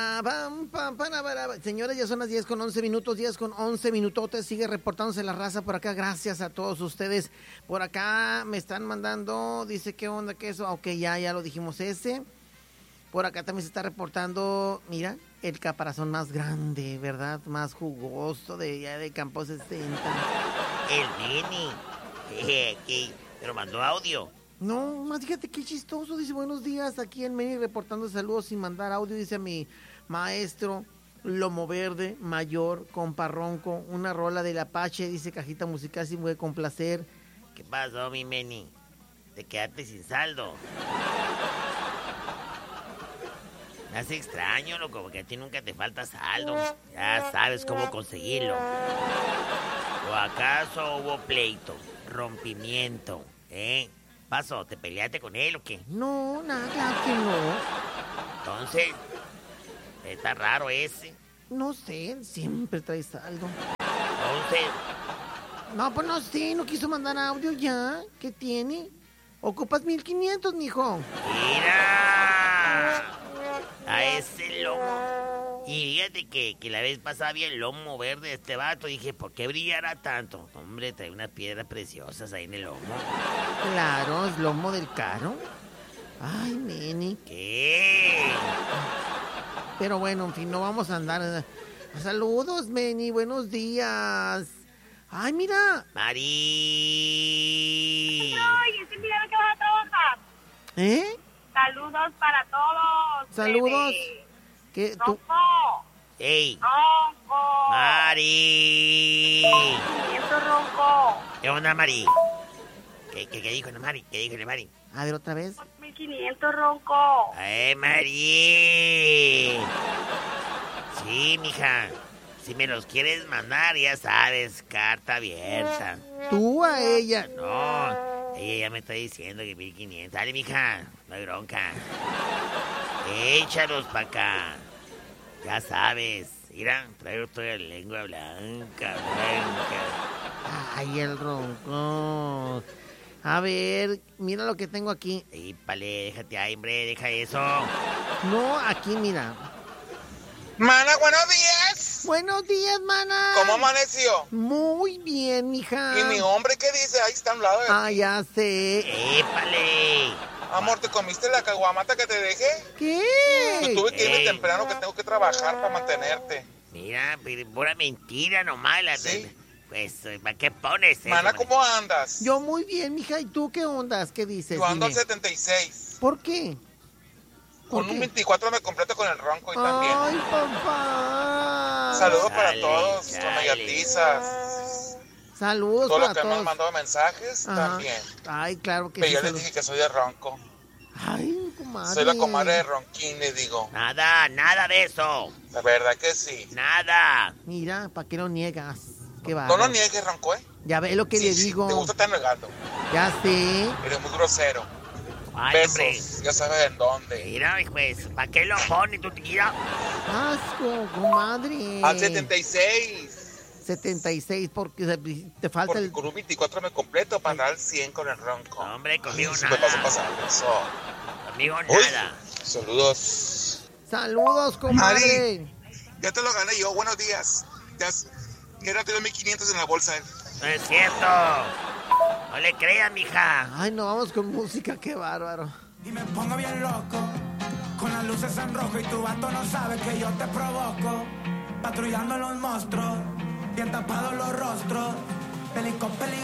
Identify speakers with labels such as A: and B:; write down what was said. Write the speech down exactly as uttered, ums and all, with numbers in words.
A: Pam, pam, pam, pam. Señores, ya son las diez con once minutos, diez con once minutotes, sigue reportándose la raza por acá, gracias a todos ustedes. Por acá me están mandando, dice, ¿qué onda, qué eso? Ok, ya, ya lo dijimos ese. Por acá también se está reportando, mira, el caparazón más grande, ¿verdad? Más jugoso de ya de Campo sesenta.
B: El Neni, eh, que pero mandó audio.
A: No, más fíjate qué chistoso, dice, buenos días, aquí en Meni reportando saludos sin mandar audio, dice a mi maestro, lomo verde, mayor, compa ronco, una rola del Apache, dice cajita musical, sin voy a complacer.
B: ¿Qué pasó, mi Meni? Te quedaste sin saldo. Me hace extraño, loco, porque a ti nunca te falta saldo. Ya sabes cómo conseguirlo. ¿O acaso hubo pleito, rompimiento, eh? Paso, ¿te peleaste con él o qué?
A: No, nada, claro que no.
B: Entonces, está raro ese.
A: No sé, siempre trae saldo.
B: Entonces...
A: No, pues no sé, no quiso mandar audio ya. ¿Qué tiene? Ocupas mil quinientos, mijo.
B: ¡Mira! A ese lomo. Y fíjate que, que la vez pasada vi el lomo verde de este vato. Dije, ¿por qué brillará tanto? Hombre, trae unas piedras preciosas ahí en el lomo.
A: Claro, es lomo del caro. Ay, Neni.
B: ¿Qué?
A: Pero bueno, en fin, no vamos a andar. Saludos, Meni, buenos días. Ay, mira.
B: Mari.
C: Ay, ese milagro que vas a trabajar.
A: ¿Eh?
C: Saludos para todos.
A: Saludos.
C: Bebé.
A: ¿Qué? ¿Tú?
C: Ronco.
B: ¡Ey!
C: Ronco.
B: ¡Mari!
C: Eso ronco.
B: ¿Qué onda, Mari? ¿Qué, qué, qué dijo la Mari? ¿Qué dijo la Mari?
A: A ver, otra vez.
C: mil quinientos ronco.
B: ¡Eh, Mari! Sí, mija. Si me los quieres mandar, ya sabes, carta abierta.
A: Tú a ella.
B: No, ella ya me está diciendo que mil quinientos. Dale, mija, no hay bronca. Échalos para acá. Ya sabes. Mira, traigo toda la lengua blanca, blanca.
A: Ay, el ronco. A ver, mira lo que tengo aquí.
B: Ípale, déjate ahí, hombre, deja eso.
A: No, aquí, mira.
D: Mana, buenos días.
A: Buenos días, mana.
D: ¿Cómo amaneció?
A: Muy bien, mija.
D: ¿Y mi hombre qué dice? Ahí está a un lado de
A: Ah,
D: ti.
A: ya sé.
B: ¡Épale!
D: Amor, ¿te comiste la caguamata que te dejé?
A: ¿Qué?
D: Yo tuve que irme
B: Ey.
D: temprano que tengo que trabajar para mantenerte.
B: Mira, pero pura mentira nomás. La,
D: Sí.
B: Pues, ¿para qué pones eso?
D: Mana,
B: man?
D: ¿cómo andas?
A: Yo muy bien, mija. ¿Y tú qué ondas? ¿Qué dices?
D: Yo ando al
A: Dime.
D: setenta y seis.
A: ¿Por qué? ¿Por
D: Con un
A: qué?
D: veinticuatro me completo con el ronco y también.
A: Ay, papá.
D: Saludos para
B: Chale,
D: todos,
B: chale.
D: con galletizas.
A: Saludos
D: Todo
A: para
D: lo que me han
A: todos.
D: mandado mensajes
A: Ajá.
D: también.
A: Ay, claro que
D: Pero
A: sí.
D: yo les
A: salud-
D: dije que soy de ronco.
A: Ay, comadre.
D: Soy la comadre de Ronquín, le digo.
B: Nada, nada de eso.
D: La verdad que sí.
B: Nada.
A: Mira, ¿para qué lo niegas? Qué va.
D: No lo niegues, ronco, ¿eh?
A: Ya ve lo que
D: Sí,
A: le
D: sí,
A: digo.
D: te gusta estar negando.
A: Ya sé.
D: Eres muy grosero.
B: Ay, hombre.
D: Besos, ya sabes en dónde.
B: Mira, pues, ¿para qué lo pones tú, tía?
A: Asco, comadre.
D: Al setenta y seis.
A: setenta y seis porque te falta
D: Porque
A: el...
D: con un veinticuatro me completo para dar al cien con el ronco.
B: No, hombre, conmigo
D: Ay, sí me
B: nada.
D: pasa pasando eso.
B: Conmigo
D: Uy,
B: nada.
D: saludos.
A: Saludos, comadre.
D: Ya te lo gané yo, buenos días. Ya, ya no tengo mil quinientos en la bolsa.
B: No es cierto. No le creas, mija.
A: Ay, no, vamos con música, qué bárbaro.
E: Y me pongo bien loco, con las luces en rojo y tu vato no sabe que yo te provoco. Patrullando los monstruos, bien tapados los rostros, pelicón, pelicón.